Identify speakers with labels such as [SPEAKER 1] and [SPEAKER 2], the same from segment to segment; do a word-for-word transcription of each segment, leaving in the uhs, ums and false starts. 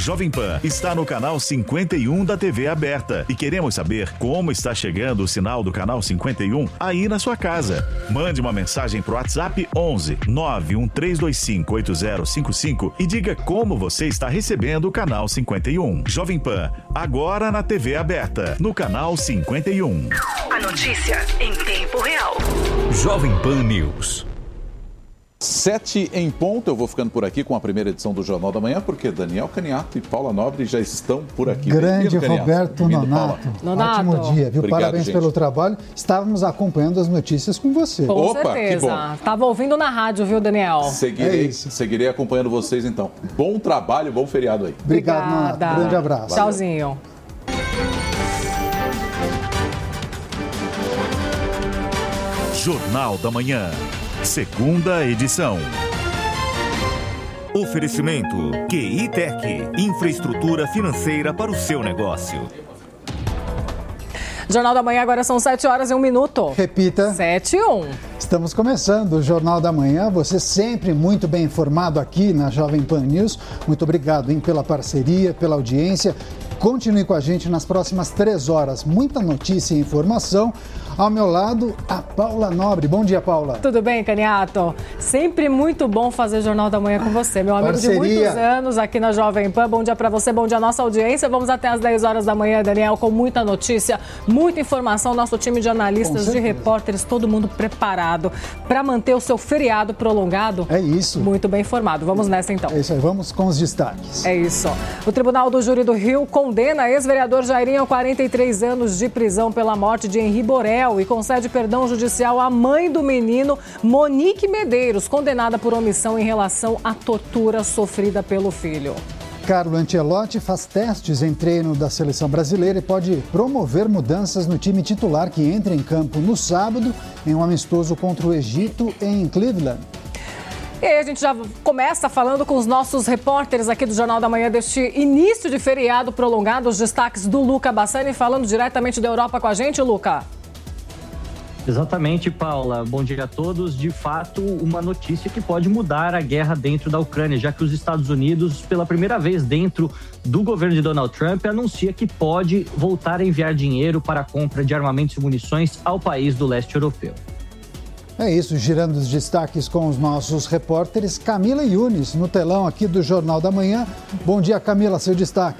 [SPEAKER 1] Jovem Pan está no canal cinquenta e um da T V aberta e queremos saber como está chegando o sinal do canal cinquenta e um aí na sua casa. Mande uma mensagem pro WhatsApp onze nove um três dois cinco oito zero cinco cinco e diga como você está recebendo o canal cinquenta e um. Jovem Pan, agora na T V aberta, no canal cinquenta e um.
[SPEAKER 2] A notícia em tempo real.
[SPEAKER 1] Jovem Pan News.
[SPEAKER 3] Sete em ponto, eu vou ficando por aqui com a primeira edição do Jornal da Manhã, porque Daniel Caniato e Paula Nobre já estão por aqui.
[SPEAKER 4] Grande Roberto Nonato.
[SPEAKER 5] Nonato.
[SPEAKER 4] Ótimo dia, viu?
[SPEAKER 3] Obrigado,
[SPEAKER 4] Parabéns
[SPEAKER 3] gente.
[SPEAKER 4] pelo trabalho. Estávamos acompanhando as notícias com você.
[SPEAKER 5] Com
[SPEAKER 3] Opa,
[SPEAKER 5] certeza.
[SPEAKER 3] que bom.
[SPEAKER 5] Tava ouvindo na rádio, viu, Daniel?
[SPEAKER 3] Seguirei,
[SPEAKER 4] É isso.
[SPEAKER 3] seguirei acompanhando vocês então. Bom trabalho, bom feriado aí.
[SPEAKER 4] Obrigado,
[SPEAKER 5] Obrigada.
[SPEAKER 4] Nonato. Grande abraço.
[SPEAKER 5] Tchauzinho.
[SPEAKER 1] Jornal da Manhã, segunda edição.
[SPEAKER 6] Oferecimento Q I Tech, infraestrutura financeira para o seu negócio.
[SPEAKER 5] Jornal da Manhã, agora são sete horas e um minuto.
[SPEAKER 4] Repita.
[SPEAKER 5] sete e um.
[SPEAKER 4] Estamos começando o Jornal da Manhã. Você sempre muito bem informado aqui na Jovem Pan News. Muito obrigado, hein, pela parceria, pela audiência. Continue com a gente nas próximas três horas. Muita notícia e informação. Ao meu lado, a Paula Nobre. Bom dia, Paula.
[SPEAKER 5] Tudo bem, Caniato? Sempre muito bom fazer Jornal da Manhã com você, meu amigo
[SPEAKER 4] Parceria.
[SPEAKER 5] de muitos anos aqui na Jovem Pan. Bom dia para você, bom dia à nossa audiência. Vamos até às dez horas da manhã, Daniel, com muita notícia, muita informação. Nosso time de analistas, de repórteres, todo mundo preparado para manter o seu feriado prolongado.
[SPEAKER 4] É isso.
[SPEAKER 5] Muito bem informado. Vamos nessa, então.
[SPEAKER 4] É isso aí. Vamos com os destaques.
[SPEAKER 5] É isso. O Tribunal do Júri do Rio condena ex-vereador Jairinho a quarenta e três anos de prisão pela morte de Henri Borel e concede perdão judicial à mãe do menino, Monique Medeiros, condenada por omissão em relação à tortura sofrida pelo filho.
[SPEAKER 4] Carlo Ancelotti faz testes em treino da seleção brasileira e pode promover mudanças no time titular que entra em campo no sábado em um amistoso contra o Egito em Cleveland.
[SPEAKER 5] E aí a gente já começa falando com os nossos repórteres aqui do Jornal da Manhã deste início de feriado prolongado, os destaques do Luca Bassani, falando diretamente da Europa com a gente, Luca.
[SPEAKER 7] Exatamente, Paula. Bom dia a todos. De fato, uma notícia que pode mudar a guerra dentro da Ucrânia, já que os Estados Unidos, pela primeira vez dentro do governo de Donald Trump, anuncia que pode voltar a enviar dinheiro para a compra de armamentos e munições ao país do leste europeu.
[SPEAKER 4] É isso, girando os destaques com os nossos repórteres. Camila Yunes, no telão aqui do Jornal da Manhã. Bom dia, Camila, seu destaque.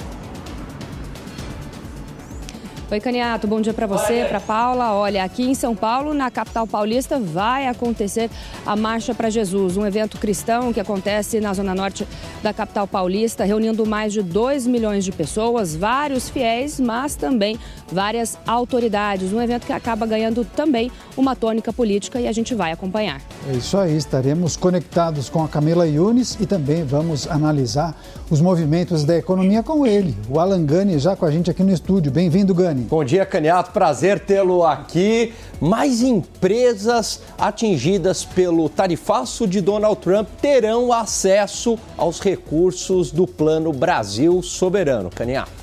[SPEAKER 8] Oi, Caniato, bom dia para você, para Paula. Olha, aqui em São Paulo, na capital paulista, vai acontecer a Marcha para Jesus, um evento cristão que acontece na zona norte da capital paulista, reunindo mais de dois milhões de pessoas, vários fiéis, mas também várias autoridades. Um evento que acaba ganhando também uma tônica política e a gente vai acompanhar.
[SPEAKER 4] É isso aí, estaremos conectados com a Camila Yunes e também vamos analisar os movimentos da economia com ele, o Alan Gani, já com a gente aqui no estúdio. Bem-vindo, Gani.
[SPEAKER 9] Bom dia, Caniato. Prazer tê-lo aqui. Mais empresas atingidas pelo tarifaço de Donald Trump terão acesso aos recursos do Plano Brasil Soberano. Caniato.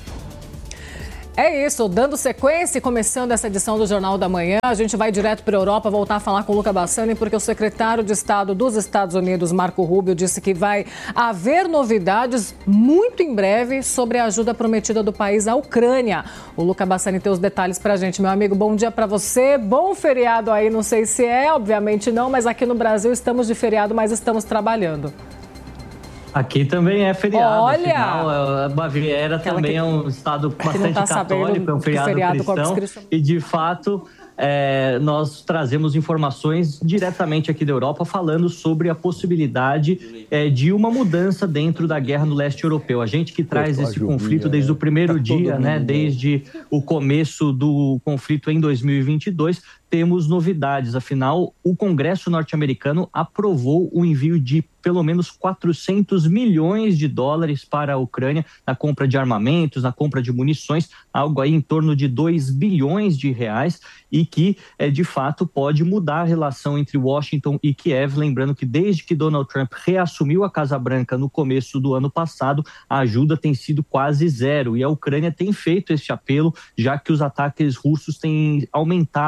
[SPEAKER 5] É isso, dando sequência e começando essa edição do Jornal da Manhã, a gente vai direto para a Europa, voltar a falar com o Luca Bassani, porque o secretário de Estado dos Estados Unidos, Marco Rubio, disse que vai haver novidades muito em breve sobre a ajuda prometida do país à Ucrânia. O Luca Bassani tem os detalhes para a gente. Meu amigo, bom dia para você, bom feriado aí, não sei se é, obviamente não, mas aqui no Brasil estamos de feriado, mas estamos trabalhando.
[SPEAKER 7] Aqui também é feriado.
[SPEAKER 5] Olha!
[SPEAKER 7] Afinal, a Baviera
[SPEAKER 5] Aquela
[SPEAKER 7] também
[SPEAKER 5] que-
[SPEAKER 7] é um estado bastante
[SPEAKER 5] tá
[SPEAKER 7] católico, é um
[SPEAKER 5] do
[SPEAKER 7] feriado,
[SPEAKER 5] feriado Corpus
[SPEAKER 7] cristão.
[SPEAKER 5] Christi.
[SPEAKER 7] E, de fato, é, nós trazemos informações diretamente aqui da Europa falando sobre a possibilidade é, de uma mudança dentro da guerra no leste europeu. A gente que traz esse conflito desde o primeiro dia, né, desde o começo do conflito em dois mil e vinte e dois, temos novidades. Afinal, o Congresso norte-americano aprovou o envio de pelo menos quatrocentos milhões de dólares para a Ucrânia na compra de armamentos, na compra de munições, algo aí em torno de dois bilhões de reais, e que, é, de fato, pode mudar a relação entre Washington e Kiev. Lembrando que desde que Donald Trump reassumiu a Casa Branca no começo do ano passado, a ajuda tem sido quase zero, e a Ucrânia tem feito esse apelo, já que os ataques russos têm aumentado durante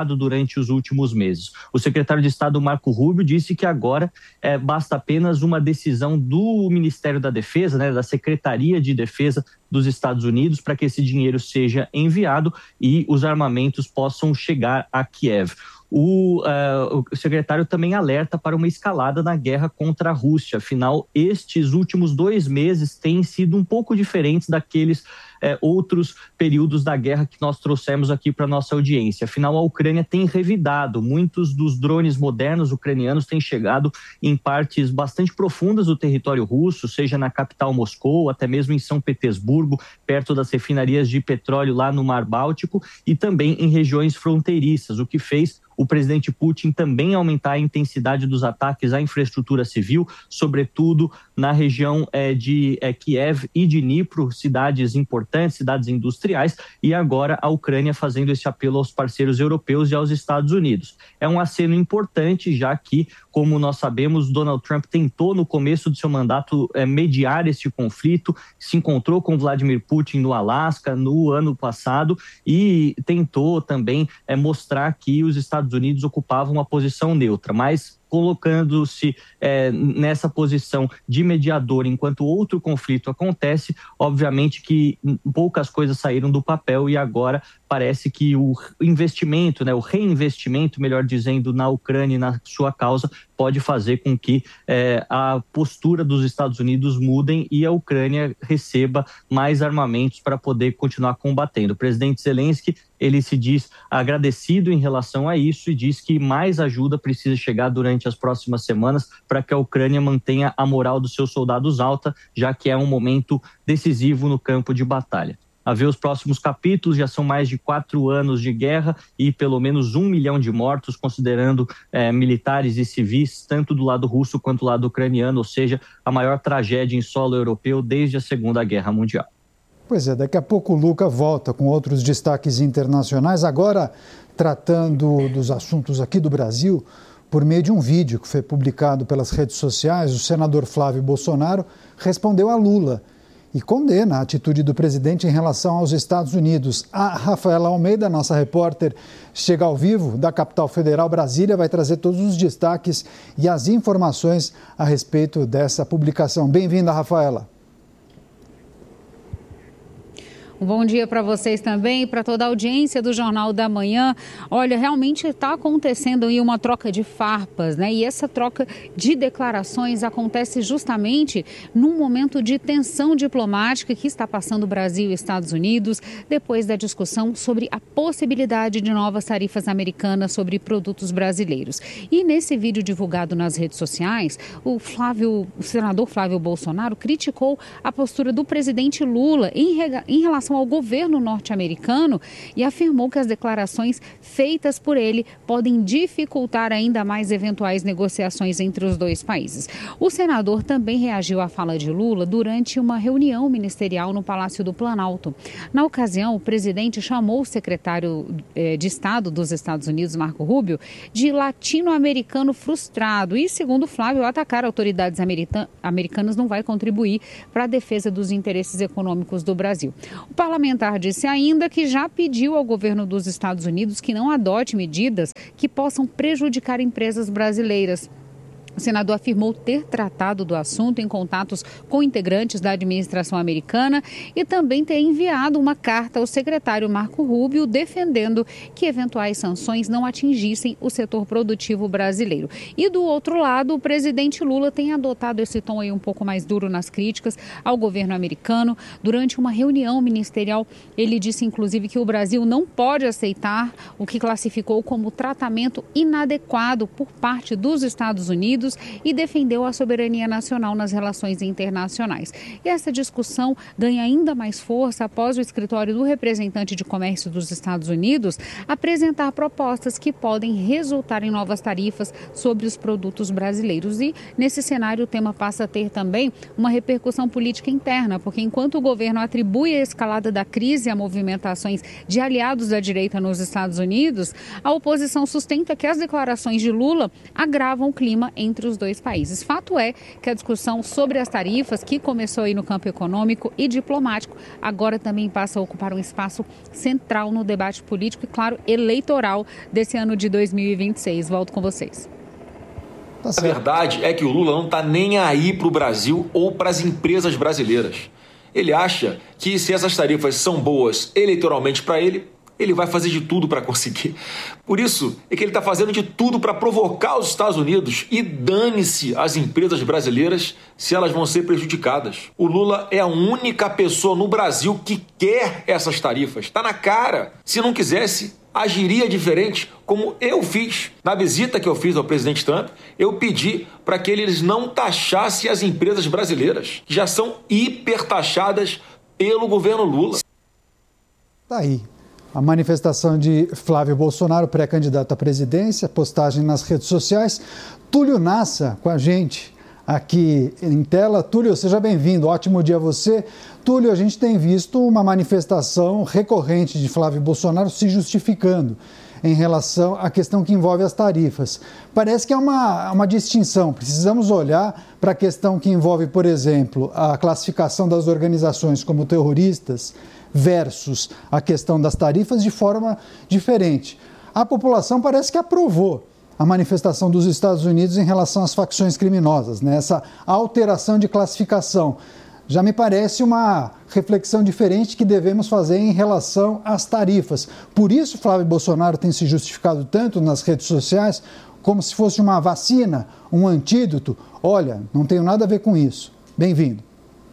[SPEAKER 7] durante os últimos meses. O secretário de Estado Marco Rubio disse que agora é, basta apenas uma decisão do Ministério da Defesa, né, da Secretaria de Defesa dos Estados Unidos, para que esse dinheiro seja enviado e os armamentos possam chegar a Kiev. O, uh, o secretário também alerta para uma escalada na guerra contra a Rússia. Afinal, estes últimos dois meses têm sido um pouco diferentes daqueles é, outros períodos da guerra que nós trouxemos aqui para a nossa audiência. Afinal, a Ucrânia tem revidado. Muitos dos drones modernos ucranianos têm chegado em partes bastante profundas do território russo, seja na capital Moscou, até mesmo em São Petersburgo, perto das refinarias de petróleo lá no Mar Báltico, e também em regiões fronteiriças, o que fez o presidente Putin também aumentar a intensidade dos ataques à infraestrutura civil, sobretudo na região é, de é, Kiev e de Dnipro, cidades importantes, cidades industriais, e agora a Ucrânia fazendo esse apelo aos parceiros europeus e aos Estados Unidos. É um aceno importante, já que, como nós sabemos, Donald Trump tentou no começo do seu mandato é, mediar esse conflito, se encontrou com Vladimir Putin no Alasca no ano passado e tentou também é, mostrar que os Estados Unidos ocupavam uma posição neutra, mas colocando-se é, nessa posição de mediador enquanto outro conflito acontece, obviamente que poucas coisas saíram do papel e agora parece que o investimento, né, o reinvestimento, melhor dizendo, na Ucrânia e na sua causa pode fazer com que é, a postura dos Estados Unidos mudem e a Ucrânia receba mais armamentos para poder continuar combatendo. O presidente Zelensky, ele se diz agradecido em relação a isso e diz que mais ajuda precisa chegar durante as próximas semanas para que a Ucrânia mantenha a moral dos seus soldados alta, já que é um momento decisivo no campo de batalha. A ver os próximos capítulos, já são mais de quatro anos de guerra e pelo menos um milhão de mortos, considerando é, militares e civis, tanto do lado russo quanto do lado ucraniano, ou seja, a maior tragédia em solo europeu desde a Segunda Guerra Mundial.
[SPEAKER 4] Pois é, daqui a pouco o Luca volta com outros destaques internacionais, agora tratando dos assuntos aqui do Brasil. Por meio de um vídeo que foi publicado pelas redes sociais, o senador Flávio Bolsonaro respondeu a Lula e condena a atitude do presidente em relação aos Estados Unidos. A Rafaela Almeida, nossa repórter, chega ao vivo da capital federal, Brasília, vai trazer todos os destaques e as informações a respeito dessa publicação. Bem-vinda, Rafaela.
[SPEAKER 10] Um bom dia para vocês também, para toda a audiência do Jornal da Manhã. Olha, realmente está acontecendo aí uma troca de farpas, né? E essa troca de declarações acontece justamente num momento de tensão diplomática que está passando Brasil e Estados Unidos, depois da discussão sobre a possibilidade de novas tarifas americanas sobre produtos brasileiros. E nesse vídeo divulgado nas redes sociais, o, Flávio, o senador Flávio Bolsonaro criticou a postura do presidente Lula em, em relação ao governo norte-americano e afirmou que as declarações feitas por ele podem dificultar ainda mais eventuais negociações entre os dois países. O senador também reagiu à fala de Lula durante uma reunião ministerial no Palácio do Planalto. Na ocasião, o presidente chamou o secretário de Estado dos Estados Unidos, Marco Rubio, de latino-americano frustrado e, segundo Flávio, atacar autoridades americanas não vai contribuir para a defesa dos interesses econômicos do Brasil. O parlamentar disse ainda que já pediu ao governo dos Estados Unidos que não adote medidas que possam prejudicar empresas brasileiras. O senador afirmou ter tratado do assunto em contatos com integrantes da administração americana e também ter enviado uma carta ao secretário Marco Rubio defendendo que eventuais sanções não atingissem o setor produtivo brasileiro. E do outro lado, o presidente Lula tem adotado esse tom aí um pouco mais duro nas críticas ao governo americano. Durante uma reunião ministerial, ele disse inclusive que o Brasil não pode aceitar o que classificou como tratamento inadequado por parte dos Estados Unidos e defendeu a soberania nacional nas relações internacionais. E essa discussão ganha ainda mais força após o escritório do representante de comércio dos Estados Unidos apresentar propostas que podem resultar em novas tarifas sobre os produtos brasileiros. E nesse cenário o tema passa a ter também uma repercussão política interna, porque enquanto o governo atribui a escalada da crise a movimentações de aliados da direita nos Estados Unidos, a oposição sustenta que as declarações de Lula agravam o clima em entre os dois países. Fato é que a discussão sobre as tarifas, que começou aí no campo econômico e diplomático, agora também passa a ocupar um espaço central no debate político e, claro, eleitoral desse ano de dois mil e vinte e seis. Volto com vocês.
[SPEAKER 11] A verdade é que o Lula não está nem aí para o Brasil ou para as empresas brasileiras. Ele acha que se essas tarifas são boas eleitoralmente para ele, ele vai fazer de tudo para conseguir. Por isso é que ele está fazendo de tudo para provocar os Estados Unidos e dane-se as empresas brasileiras se elas vão ser prejudicadas. O Lula é a única pessoa no Brasil que quer essas tarifas. Está na cara. Se não quisesse, agiria diferente, como eu fiz. Na visita que eu fiz ao presidente Trump, eu pedi para que eles não taxassem as empresas brasileiras, que já são hipertaxadas pelo governo Lula.
[SPEAKER 4] Tá aí. A manifestação de Flávio Bolsonaro, pré-candidato à presidência, postagem nas redes sociais. Túlio Nassa com a gente aqui em tela. Túlio, seja bem-vindo. Ótimo dia a você. Túlio, a gente tem visto uma manifestação recorrente de Flávio Bolsonaro se justificando em relação à questão que envolve as tarifas. Parece que é uma, uma distinção. Precisamos olhar para a questão que envolve, por exemplo, a classificação das organizações como terroristas versus a questão das tarifas de forma diferente. A população parece que aprovou a manifestação dos Estados Unidos em relação às facções criminosas, né? Essa alteração de classificação. Já me parece uma reflexão diferente que devemos fazer em relação às tarifas. Por isso, Flávio Bolsonaro tem se justificado tanto nas redes sociais como se fosse uma vacina, um antídoto. Olha, não tenho nada a ver com isso. Bem-vindo.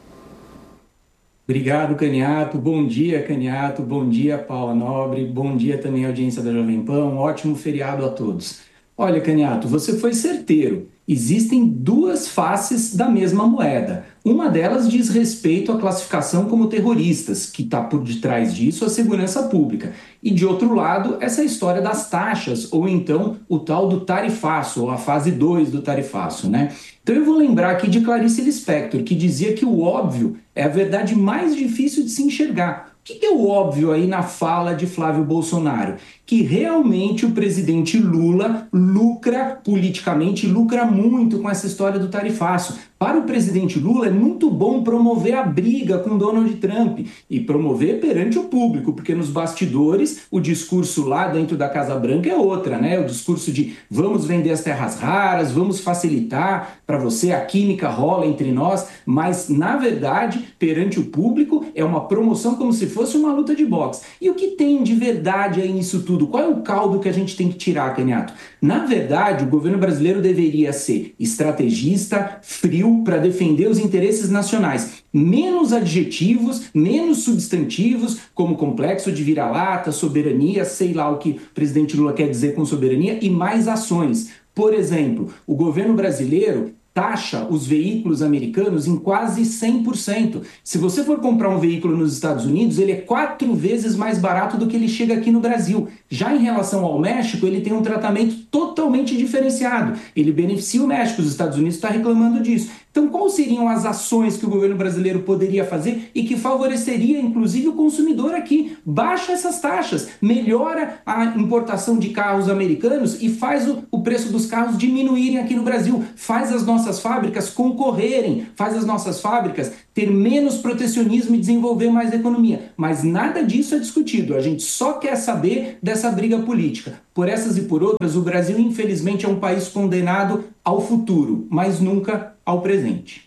[SPEAKER 12] Obrigado, Caniato. Bom dia, Caniato. Bom dia, Paula Nobre. Bom dia também à audiência da Jovem Pan. Um ótimo feriado a todos. Olha, Caniato, você foi certeiro. Existem duas faces da mesma moeda. Uma delas diz respeito à classificação como terroristas, que está por detrás disso a segurança pública. E, de outro lado, essa história das taxas, ou então o tal do tarifaço, ou a fase dois do tarifaço, né? Então eu vou lembrar aqui de Clarice Lispector, que dizia que o óbvio é a verdade mais difícil de se enxergar. O que é o óbvio aí na fala de Flávio Bolsonaro? Que realmente o presidente Lula lucra politicamente, lucra muito com essa história do tarifaço. Para o presidente Lula é muito bom promover a briga com Donald Trump e promover perante o público, porque nos bastidores o discurso lá dentro da Casa Branca é outra, né? O discurso de vamos vender as terras raras, vamos facilitar para você, a química rola entre nós, mas na verdade, perante o público, é uma promoção como se fosse uma luta de boxe. E o que tem de verdade aí nisso tudo? Qual é o caldo que a gente tem que tirar, Caniato? Na verdade, o governo brasileiro deveria ser estrategista, frio, para defender os interesses nacionais. Menos adjetivos, menos substantivos, como complexo de vira-lata, soberania, sei lá o que o presidente Lula quer dizer com soberania, e mais ações. Por exemplo, o governo brasileiro taxa os veículos americanos em quase cem por cento. Se você for comprar um veículo nos Estados Unidos, ele é quatro vezes mais barato do que ele chega aqui no Brasil. Já em relação ao México, ele tem um tratamento totalmente diferenciado. Ele beneficia o México, os Estados Unidos estão reclamando disso. Então, quais seriam as ações que o governo brasileiro poderia fazer e que favoreceria, inclusive, o consumidor aqui? Baixa essas taxas, melhora a importação de carros americanos e faz o, o preço dos carros diminuírem aqui no Brasil. Faz as nossas fábricas concorrerem, faz as nossas fábricas ter menos protecionismo e desenvolver mais economia. Mas nada disso é discutido. A gente só quer saber dessa briga política. Por essas e por outras, o Brasil, infelizmente, é um país condenado ao futuro, mas nunca ao presente.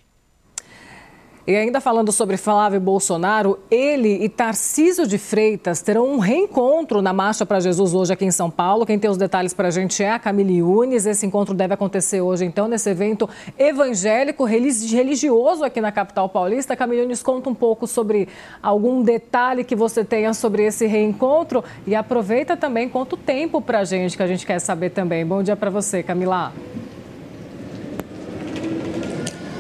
[SPEAKER 5] E ainda falando sobre Flávio Bolsonaro, ele e Tarcísio de Freitas terão um reencontro na Marcha para Jesus hoje aqui em São Paulo. Quem tem os detalhes para a gente é a Camille Yunes. Esse encontro deve acontecer hoje, então, nesse evento evangélico, religioso aqui na capital paulista. Camille Yunes, conta um pouco sobre algum detalhe que você tenha sobre esse reencontro e aproveita também, conta o tempo para a gente, que a gente quer saber também. Bom dia para você, Camila.
[SPEAKER 8] Oi,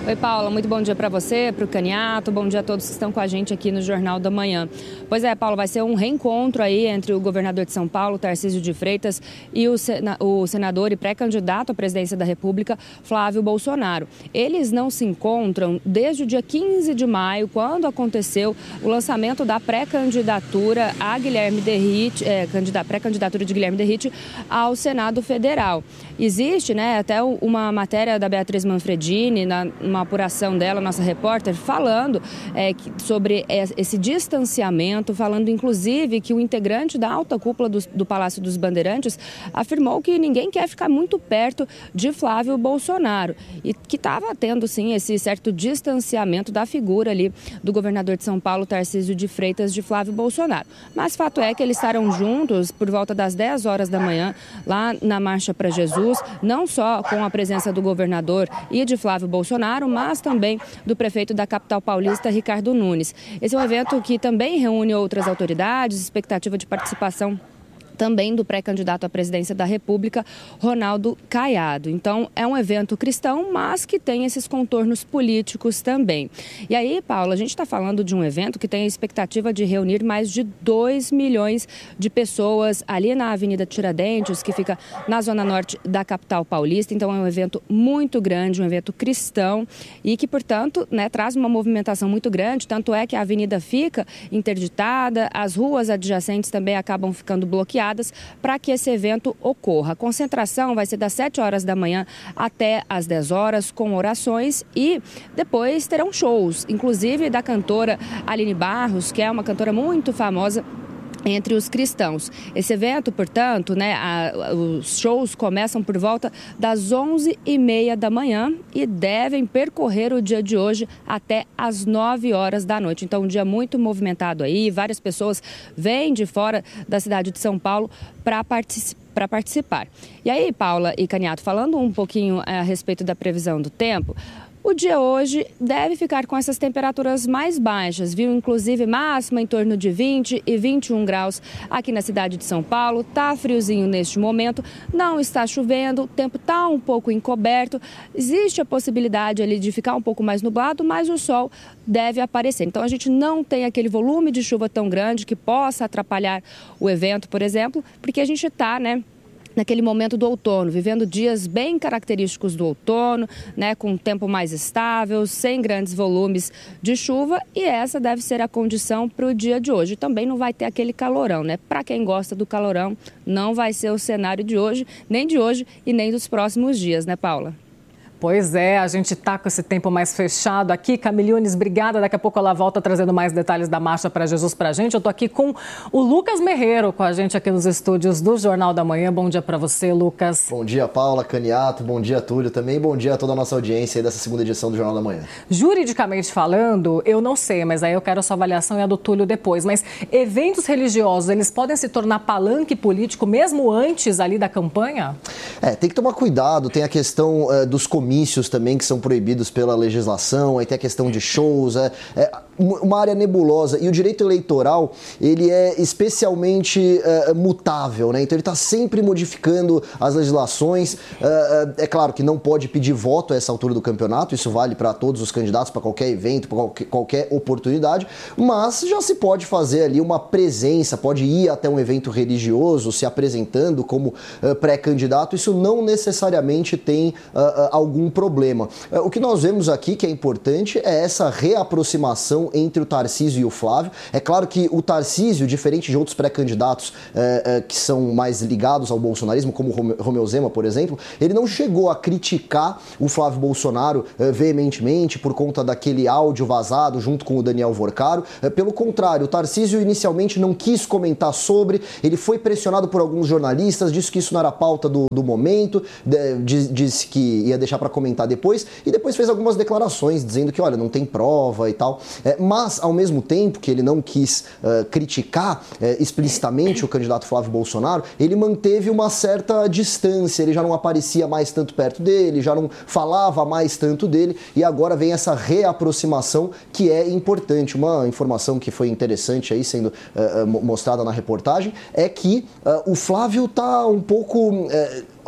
[SPEAKER 8] Oi, Paula, muito bom dia para você, para o Caniato, bom dia a todos que estão com a gente aqui no Jornal da Manhã. Pois é, Paula, vai ser um reencontro aí entre o governador de São Paulo, Tarcísio de Freitas, e o, sena, o senador e pré-candidato à presidência da República, Flávio Bolsonaro. Eles não se encontram desde o dia quinze de maio, quando aconteceu o lançamento da pré-candidatura a Guilherme Derrite, é, pré-candidatura de Guilherme Derrite ao Senado Federal. Existe, né, até uma matéria da Beatriz Manfredini, na, uma apuração dela, nossa repórter, falando é, sobre esse distanciamento, falando inclusive que o integrante da alta cúpula do, do Palácio dos Bandeirantes afirmou que ninguém quer ficar muito perto de Flávio Bolsonaro e que estava tendo, sim, esse certo distanciamento da figura ali do governador de São Paulo, Tarcísio de Freitas, de Flávio Bolsonaro. Mas fato é que eles estarão juntos por volta das dez horas da manhã, lá na Marcha para Jesus, não só com a presença do governador e de Flávio Bolsonaro, mas também do prefeito da capital paulista, Ricardo Nunes. Esse é um evento que também reúne outras autoridades, expectativa de participação também do pré-candidato à presidência da República, Ronaldo Caiado. Então, é um evento cristão, mas que tem esses contornos políticos também. E aí, Paula, a gente está falando de um evento que tem a expectativa de reunir mais de dois milhões de pessoas ali na Avenida Tiradentes, que fica na zona norte da capital paulista. Então, é um evento muito grande, um evento cristão e que, portanto, né, traz uma movimentação muito grande. Tanto é que a avenida fica interditada, as ruas adjacentes também acabam ficando bloqueadas para que esse evento ocorra. A concentração vai ser das sete horas da manhã até as dez horas, com orações, e depois terão shows, inclusive da cantora Aline Barros, que é uma cantora muito famosa entre os cristãos. Esse evento, portanto, né, a, os shows começam por volta das onze e meia da manhã e devem percorrer o dia de hoje até as nove horas da noite. Então, um dia muito movimentado aí, várias pessoas vêm de fora da cidade de São Paulo para participar. para participar. E aí, Paula e Caniato, falando um pouquinho a respeito da previsão do tempo, o dia hoje deve ficar com essas temperaturas mais baixas, viu? Inclusive máxima em torno de vinte e vinte e um graus aqui na cidade de São Paulo. Tá friozinho neste momento, não está chovendo, o tempo tá um pouco encoberto. Existe a possibilidade ali de ficar um pouco mais nublado, mas o sol deve aparecer. Então a gente não tem aquele volume de chuva tão grande que possa atrapalhar o evento, por exemplo, porque a gente está, né, naquele momento do outono, vivendo dias bem característicos do outono, né, com um tempo mais estável, sem grandes volumes de chuva, e essa deve ser a condição para o dia de hoje. Também não vai ter aquele calorão, né? Para quem gosta do calorão, não vai ser o cenário de hoje, nem de hoje e nem dos próximos dias, né, Paula?
[SPEAKER 5] Pois é, a gente está com esse tempo mais fechado aqui. Camiliones, obrigada. Daqui a pouco ela volta trazendo mais detalhes da Marcha para Jesus para a gente. Eu estou aqui com o Lucas Merreiro, com a gente aqui nos estúdios do Jornal da Manhã. Bom dia para você, Lucas.
[SPEAKER 13] Bom dia, Paula, Caniato. Bom dia, Túlio. Também bom dia a toda a nossa audiência aí dessa segunda edição do Jornal da Manhã.
[SPEAKER 5] Juridicamente falando, eu não sei, mas aí eu quero a sua avaliação e a do Túlio depois. Mas eventos religiosos, eles podem se tornar palanque político mesmo antes ali da campanha?
[SPEAKER 13] É, tem que tomar cuidado. Tem a questão uh, dos comícios também que são proibidos pela legislação, aí tem a questão de shows, é, é uma área nebulosa, e o direito eleitoral, ele é especialmente é, mutável, né? Então ele está sempre modificando as legislações. É, é claro que não pode pedir voto a essa altura do campeonato, isso vale para todos os candidatos, para qualquer evento, para qualquer, qualquer oportunidade, mas já se pode fazer ali uma presença, pode ir até um evento religioso se apresentando como uh, pré-candidato, isso não necessariamente tem uh, uh, algum problema. Uh, o que nós vemos aqui que é importante é essa reaproximação entre o Tarcísio e o Flávio. É claro que o Tarcísio, diferente de outros pré-candidatos eh, eh, que são mais ligados ao bolsonarismo, como o Romeu Zema, por exemplo, ele não chegou a criticar o Flávio Bolsonaro eh, veementemente por conta daquele áudio vazado junto com o Daniel Vorcaro. Eh, pelo contrário, o Tarcísio inicialmente não quis comentar sobre, ele foi pressionado por alguns jornalistas, disse que isso não era pauta do, do momento, de, de, disse que ia deixar para comentar depois, e depois fez algumas declarações dizendo que, olha, não tem prova e tal. Eh, Mas, ao mesmo tempo que ele não quis uh, criticar uh, explicitamente o candidato Flávio Bolsonaro, ele manteve uma certa distância, ele já não aparecia mais tanto perto dele, já não falava mais tanto dele, e agora vem essa reaproximação que é importante. Uma informação que foi interessante aí sendo uh, mostrada na reportagem é que uh, o Flávio está um pouco... Uh,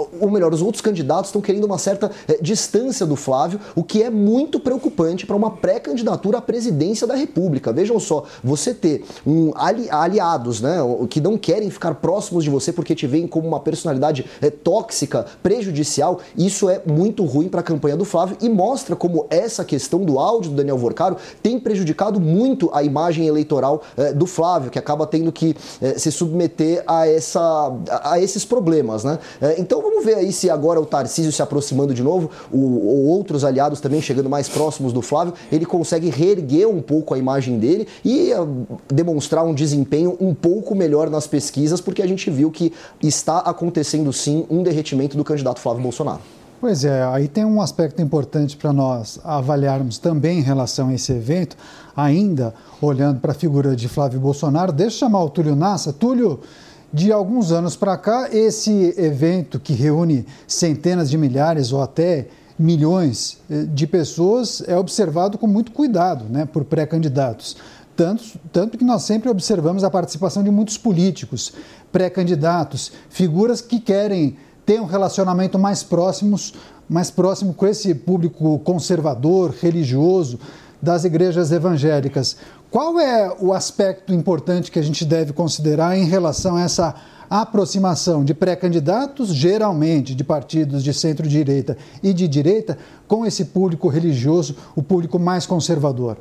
[SPEAKER 13] ou melhor, os outros candidatos estão querendo uma certa é, distância do Flávio, o que é muito preocupante para uma pré-candidatura à presidência da República. Vejam só, você ter um ali, aliados, né, que não querem ficar próximos de você porque te veem como uma personalidade é, tóxica, prejudicial, isso é muito ruim para a campanha do Flávio e mostra como essa questão do áudio do Daniel Vorcaro tem prejudicado muito a imagem eleitoral é, do Flávio, que acaba tendo que é, se submeter a, essa, a, a esses problemas, né? É, então vamos ver aí se agora o Tarcísio se aproximando de novo, o, ou outros aliados também chegando mais próximos do Flávio, ele consegue reerguer um pouco a imagem dele e uh, demonstrar um desempenho um pouco melhor nas pesquisas, porque a gente viu que está acontecendo sim um derretimento do candidato Flávio Bolsonaro.
[SPEAKER 4] Pois é, aí tem um aspecto importante para nós avaliarmos também em relação a esse evento, ainda olhando para a figura de Flávio Bolsonaro. Deixa eu chamar o Túlio Nassa. Túlio, de alguns anos para cá, esse evento que reúne centenas de milhares ou até milhões de pessoas é observado com muito cuidado, né, por pré-candidatos. Tanto, tanto que nós sempre observamos a participação de muitos políticos, pré-candidatos, figuras que querem ter um relacionamento mais, próximos, mais próximo com esse público conservador, religioso, das igrejas evangélicas. Qual é o aspecto importante que a gente deve considerar em relação a essa aproximação de pré-candidatos, geralmente de partidos de centro-direita e de direita, com esse público religioso, o público mais conservador?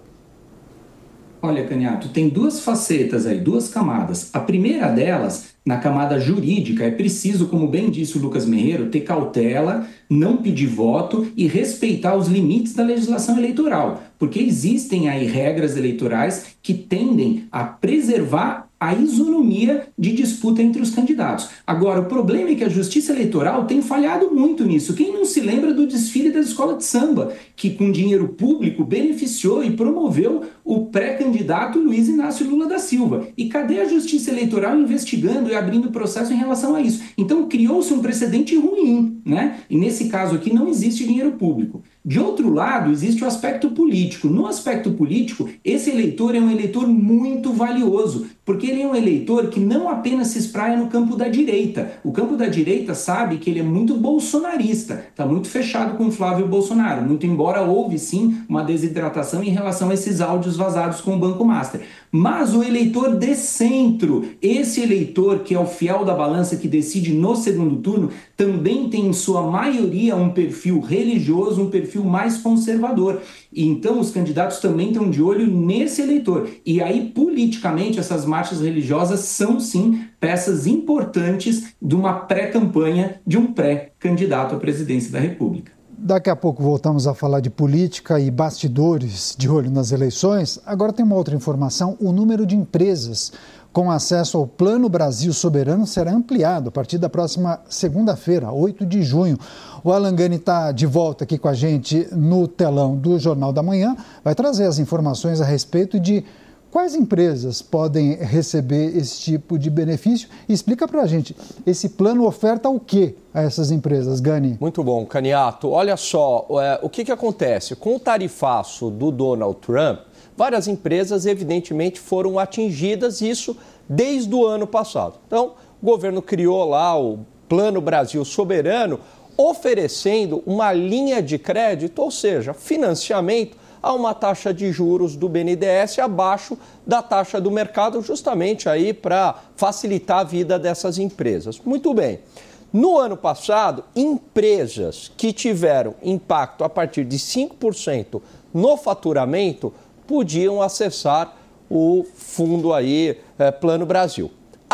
[SPEAKER 12] Olha, Caniato, tem duas facetas aí, duas camadas. A primeira delas, na camada jurídica, é preciso, como bem disse o Lucas Merreiro, ter cautela, não pedir voto e respeitar os limites da legislação eleitoral, porque existem aí regras eleitorais que tendem a preservar a isonomia de disputa entre os candidatos. Agora, o problema é que a Justiça Eleitoral tem falhado muito nisso. Quem não se lembra do desfile da escola de samba, que com dinheiro público beneficiou e promoveu o pré-candidato Luiz Inácio Lula da Silva? E cadê a Justiça Eleitoral investigando e abrindo processo em relação a isso? Então, criou-se um precedente ruim, né? E nesse caso aqui não existe dinheiro público. De outro lado, existe o aspecto político. No aspecto político, esse eleitor é um eleitor muito valioso, porque ele é um eleitor que não apenas se espraia no campo da direita. O campo da direita sabe que ele é muito bolsonarista, está muito fechado com o Flávio Bolsonaro, muito embora houve sim uma desidratação em relação a esses áudios vazados com o Banco Master. Mas o eleitor de centro, esse eleitor que é o fiel da balança que decide no segundo turno, também tem em sua maioria um perfil religioso, um perfil mais conservador. E então os candidatos também estão de olho nesse eleitor. E aí, politicamente, essas marchas religiosas são sim peças importantes de uma pré-campanha de um pré-candidato à presidência da República.
[SPEAKER 4] Daqui a pouco voltamos a falar de política e bastidores de olho nas eleições. Agora tem uma outra informação: o número de empresas com acesso ao Plano Brasil Soberano será ampliado a partir da próxima segunda-feira, oito de junho. O Alan Gani está de volta aqui com a gente no telão do Jornal da Manhã, vai trazer as informações a respeito de quais empresas podem receber esse tipo de benefício. E explica para a gente, esse plano oferta o que a essas empresas, Gani?
[SPEAKER 9] Muito bom, Caniato. Olha só, é, o que, que acontece? Com o tarifaço do Donald Trump, várias empresas evidentemente foram atingidas, isso desde o ano passado. Então, o governo criou lá o Plano Brasil Soberano, oferecendo uma linha de crédito, ou seja, financiamento, a uma taxa de juros do B N D E S abaixo da taxa do mercado, justamente aí para facilitar a vida dessas empresas. Muito bem. No ano passado, empresas que tiveram impacto a partir de cinco por cento no faturamento podiam acessar o fundo aí, é, Plano Brasil.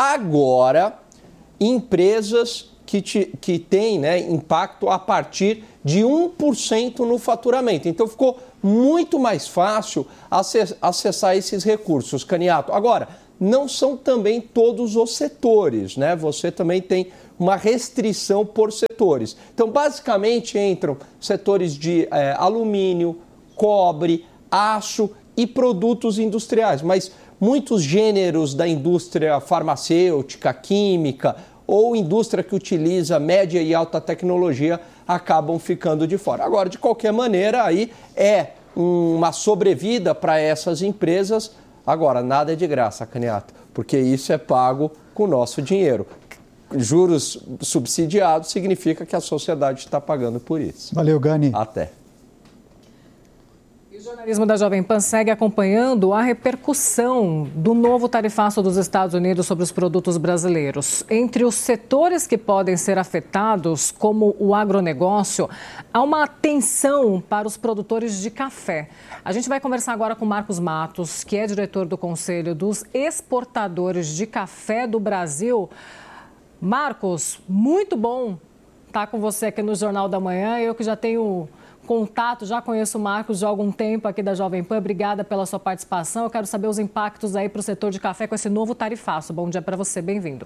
[SPEAKER 9] Agora, empresas que, te, que têm, né, impacto a partir de um por cento no faturamento. Então, ficou muito mais fácil acessar esses recursos, Caniato. Agora, não são também todos os setores, né? Você também tem uma restrição por setores. Então, basicamente, entram setores de é, alumínio, cobre, aço e produtos industriais, mas muitos gêneros da indústria farmacêutica, química ou indústria que utiliza média e alta tecnologia acabam ficando de fora. Agora, de qualquer maneira, aí é uma sobrevida para essas empresas. Agora, nada é de graça, Caniato, porque isso é pago com o nosso dinheiro. juros subsidiados, significa que a sociedade está pagando por isso.
[SPEAKER 4] Valeu, Gani.
[SPEAKER 9] Até.
[SPEAKER 5] O jornalismo da Jovem Pan segue acompanhando a repercussão do novo tarifaço dos Estados Unidos sobre os produtos brasileiros. Entre os setores que podem ser afetados, como o agronegócio, há uma atenção para os produtores de café. A gente vai conversar agora com Marcos Matos, que é diretor do Conselho dos Exportadores de Café do Brasil. Marcos, muito bom estar com você aqui no Jornal da Manhã. Eu que já tenho contato, já conheço o Marcos de algum tempo aqui da Jovem Pan. Obrigada pela sua participação. Eu quero saber os impactos aí para o setor de café com esse novo tarifaço. Bom dia para você, bem-vindo.